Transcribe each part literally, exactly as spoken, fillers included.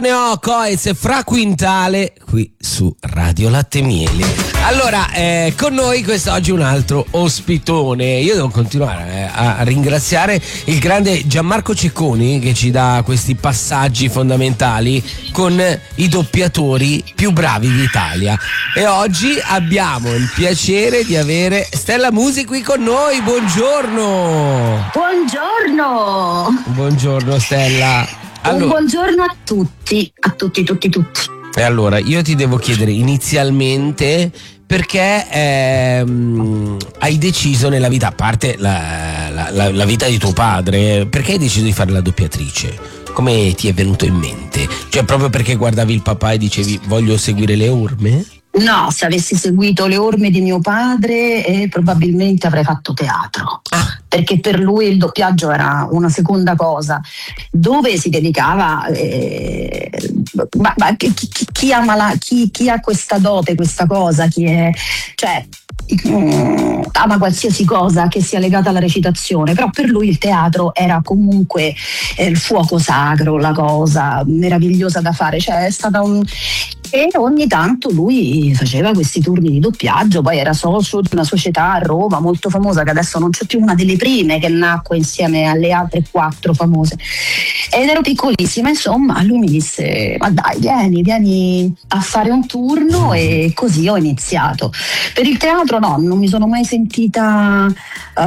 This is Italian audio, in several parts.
Ne ho Coez e Fra Quintale qui su Radio Latte Miele. Allora, eh, con noi quest'oggi un altro ospitone. Io devo continuare eh, a ringraziare il grande Gianmarco Cecconi che ci dà questi passaggi fondamentali con i doppiatori più bravi d'Italia. E oggi abbiamo il piacere di avere Stella Musi qui con noi. Buongiorno. Buongiorno. Buongiorno Stella. Allora, un buongiorno a tutti, a tutti, tutti, tutti. E allora, io ti devo chiedere inizialmente perché ehm, hai deciso nella vita, a parte la, la, la, la vita di tuo padre, perché hai deciso di fare la doppiatrice? Come ti è venuto in mente? Cioè proprio perché guardavi il papà e dicevi voglio seguire le orme? No, se avessi seguito le orme di mio padre eh, probabilmente avrei fatto teatro, ah. perché per lui il doppiaggio era una seconda cosa, dove si dedicava, eh, ma, ma chi, chi, chi, ama la, chi, chi ha questa dote, questa cosa, chi è, cioè Mm, ama qualsiasi cosa che sia legata alla recitazione, però per lui il teatro era comunque eh, il fuoco sacro, la cosa meravigliosa da fare, cioè è stata un... e ogni tanto lui faceva questi turni di doppiaggio, poi era socio di una società a Roma molto famosa che adesso non c'è più, una delle prime che nacque insieme alle altre quattro famose, ed ero piccolissima, insomma lui mi disse ma dai vieni, vieni a fare un turno, e così ho iniziato. Per il teatro no, non mi sono mai sentita, uh,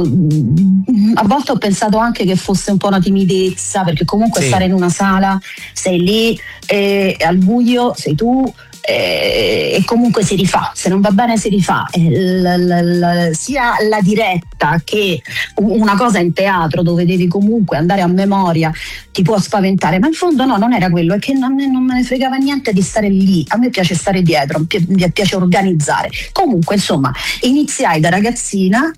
a volte ho pensato anche che fosse un po' una timidezza, perché comunque sì. Stare in una sala, sei lì e al buio sei tu, e, e comunque si rifà, se non va bene si rifà, la, la, la, sia la diretta che una cosa in teatro dove devi comunque andare a memoria ti può spaventare, ma in fondo no, non era quello, è che non, non me ne fregava niente di stare lì, a me piace stare dietro, mi piace organizzare. Comunque insomma iniziai da ragazzina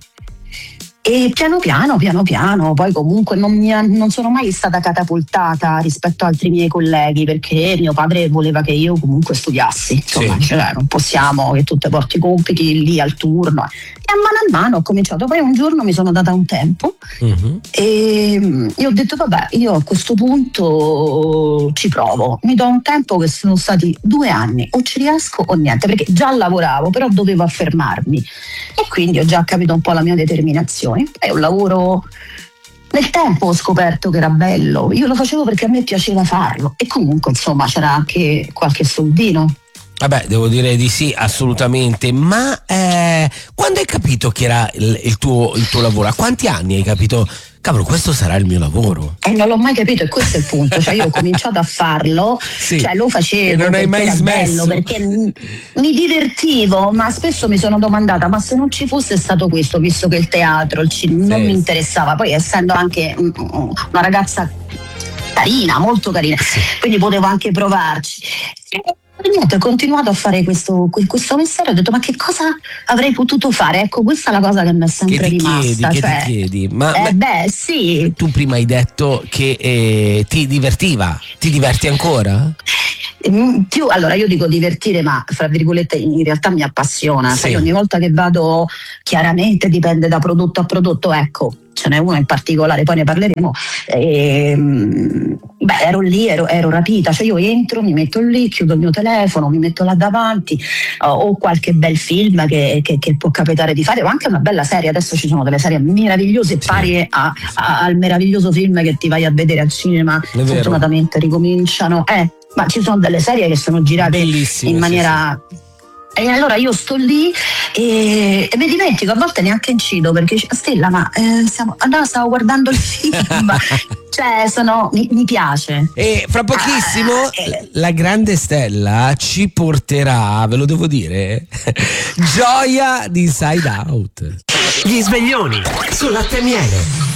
e piano piano, piano piano, poi comunque non, mi, non sono mai stata catapultata rispetto ad altri miei colleghi, perché mio padre voleva che io comunque studiassi, insomma, sì. Cioè, non possiamo che tu te porti i compiti lì al turno. E a mano a mano ho cominciato, poi un giorno mi sono data un tempo uh-huh. e io ho detto vabbè, io a questo punto ci provo, mi do un tempo, che sono stati due anni, o ci riesco o niente, perché già lavoravo, però dovevo affermarmi e quindi ho già capito un po' la mia determinazione. È un lavoro, nel tempo ho scoperto che era bello, io lo facevo perché a me piaceva farlo e comunque insomma c'era anche qualche soldino. Vabbè, devo dire di sì, assolutamente, ma eh, quando hai capito che era il, il, tuo, il tuo lavoro? A quanti anni hai capito? Cavolo, questo sarà il mio lavoro. E eh, non l'ho mai capito, e questo è il punto. Cioè, io ho cominciato a farlo, sì. Cioè lo facevo. E non hai mai era smesso. Bello, perché mi divertivo, ma spesso mi sono domandata: ma se non ci fosse stato questo, visto che il teatro, il cinema, sì. non mi interessava, poi essendo anche una ragazza carina, molto carina, sì. quindi potevo anche provarci. E niente, ho continuato a fare questo, questo mestiere, ho detto ma che cosa avrei potuto fare? Ecco, questa è la cosa che mi è sempre che ti rimasta. Chiedi, cioè, che ti chiedi? Ma, eh, ma beh, sì. Tu prima hai detto che eh, ti divertiva, ti diverti ancora? Più, allora io dico divertire, ma fra virgolette in realtà mi appassiona, sì. Sai, ogni volta che vado, chiaramente dipende da prodotto a prodotto, ecco, ce n'è uno in particolare, poi ne parleremo, e, beh ero lì, ero, ero rapita, cioè io entro, mi metto lì, chiudo il mio telefono, mi metto là davanti, uh, o qualche bel film che, che, che può capitare di fare, o anche una bella serie, adesso ci sono delle serie meravigliose, sì. pari a, a, al meraviglioso film che ti vai a vedere al cinema, fortunatamente ricominciano, eh ma ci sono delle serie che sono girate bellissime, in maniera sì, sì. E allora io sto lì e, e mi dimentico, a volte neanche incido, perché Stella ma eh, stiamo, no, stavo guardando il film cioè sono, mi, mi piace. E fra pochissimo ah, eh. la grande Stella ci porterà, ve lo devo dire, Gioia di Inside Out. Gli sveglioni su Latte Miele.